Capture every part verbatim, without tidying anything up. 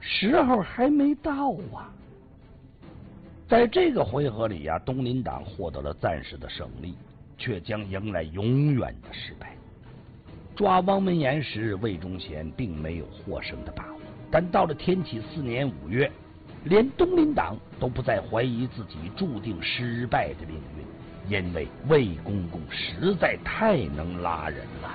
时候还没到啊。在这个回合里呀、啊，东林党获得了暂时的胜利，却将迎来永远的失败。抓汪文言时，魏忠贤并没有获胜的把握，但到了天启四年五月，连东林党都不再怀疑自己注定失败的命运，因为魏公公实在太能拉人了。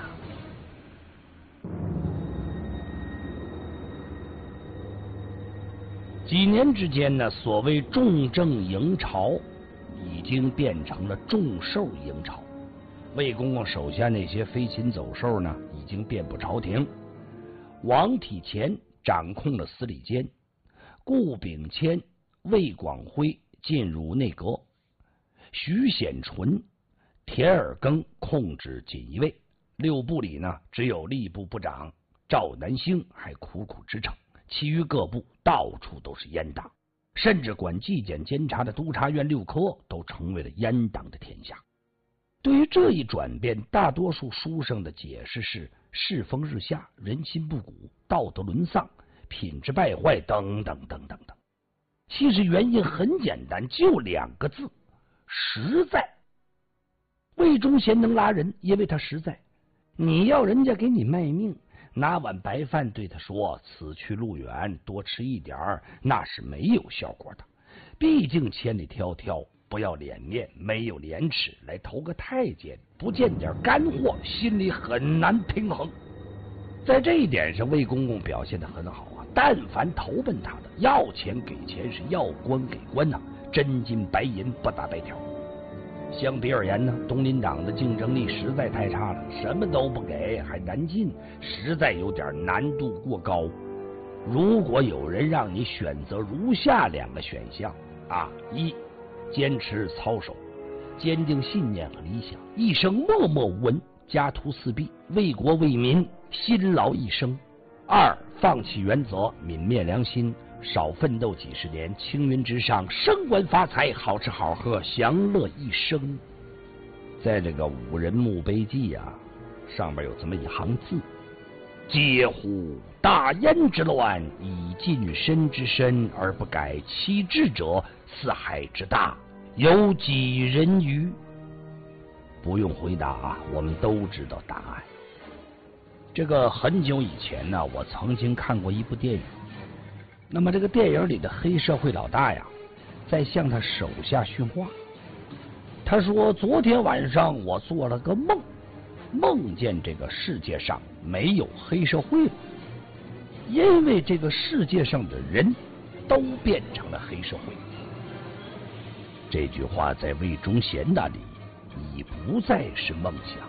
几年之间呢，所谓重政迎朝已经变成了重授迎朝。魏公公手下那些飞禽走兽呢，已经遍布朝廷。王体乾掌控了司礼监，顾秉谦、魏广辉进入内阁，徐显纯、田尔庚控制锦衣卫。六部里呢，只有吏部部长赵南星还苦苦支撑，其余各部到处都是阉党，甚至管纪检监察的督察院六科都成为了阉党的天下。对于这一转变，大多数书生的解释是世风日下，人心不古，道德沦丧，品质败坏等等等等等。其实原因很简单，就两个字：实在。魏忠贤能拉人，因为他实在。你要人家给你卖命，拿碗白饭对他说此去路远，多吃一点儿，那是没有效果的。毕竟千里迢迢，不要脸面，没有廉耻，来投个太监，不见点干货，心里很难平衡。在这一点上，魏公公表现得很好啊。但凡投奔他的，要钱给钱，是要官给官呐、啊，真金白银不打白条。相比而言呢，东林党的竞争力实在太差了，什么都不给还难进，实在有点难度过高。如果有人让你选择如下两个选项啊：一，坚持操守，坚定信念和理想，一生默默无闻，家徒四壁，为国为民辛劳一生；二，放弃原则，泯灭良心，少奋斗几十年，青云直上，升官发财，好吃好喝，享乐一生。在这个五人墓碑记啊，上面有这么一行字：嗟乎！大燕之乱，以近身之身而不改其志者，四海之大，有几人于？不用回答啊，我们都知道答案。这个很久以前呢，我曾经看过一部电影。那么这个电影里的黑社会老大呀，在向他手下训话。他说：昨天晚上我做了个梦，梦见这个世界上没有黑社会了，因为这个世界上的人都变成了黑社会。这句话在魏忠贤那里已不再是梦想。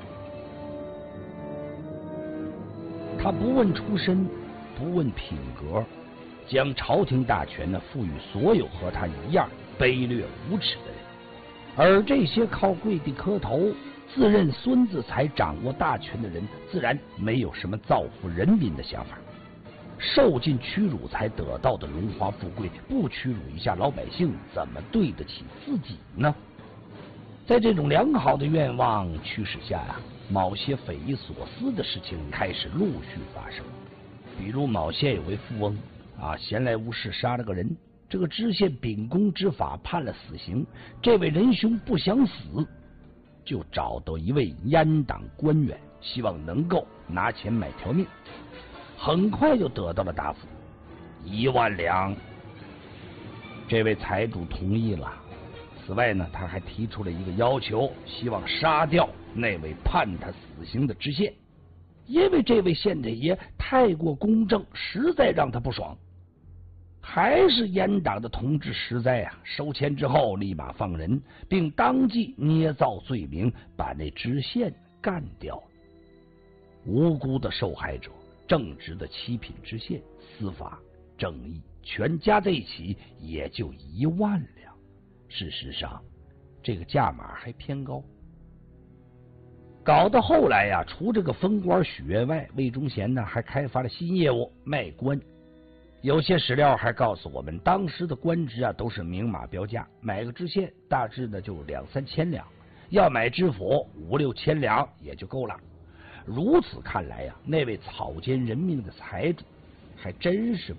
他不问出身，不问品格，将朝廷大权呢赋予所有和他一样卑劣无耻的人。而这些靠跪地磕头、自认孙子才掌握大权的人，自然没有什么造福人民的想法。受尽屈辱才得到的荣华富贵，不屈辱一下老百姓，怎么对得起自己呢？在这种良好的愿望驱使下呀、啊，某些匪夷所思的事情开始陆续发生。比如某县有位富翁啊，闲来无事杀了个人，这个知县秉公执法，判了死刑。这位仁兄不想死，就找到一位阉党官员，希望能够拿钱买条命。很快就得到了答复，一万两。这位财主同意了。此外呢，他还提出了一个要求，希望杀掉那位判他死刑的知县，因为这位县太爷太过公正，实在让他不爽。还是阉党的同志实在啊，收钱之后立马放人，并当即捏造罪名，把那知县干掉。无辜的受害者，正直的七品知县，司法正义全加在一起也就一万两。事实上，这个价码还偏高。搞到后来呀、啊，除这个封官许愿外，魏忠贤呢还开发了新业务，卖官。有些史料还告诉我们，当时的官职啊都是明码标价，买个知县大致呢就两三千两，要买知府五六千两也就够了。如此看来呀、啊，那位草菅人命的财主还真是